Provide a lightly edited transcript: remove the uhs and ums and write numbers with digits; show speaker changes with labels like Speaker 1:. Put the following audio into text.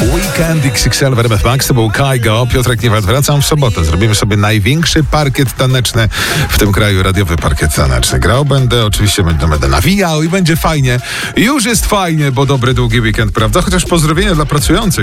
Speaker 1: Weekend XXL w RMF Max, to był Kaigo, Piotrek Niewald. Wracam w sobotę. Zrobimy sobie największy parkiet taneczny w tym kraju, radiowy parkiet taneczny. Grał będę, oczywiście będę nawijał i będzie fajnie. Już jest fajnie, bo dobry, długi weekend, prawda? Chociaż pozdrowienia dla pracujących.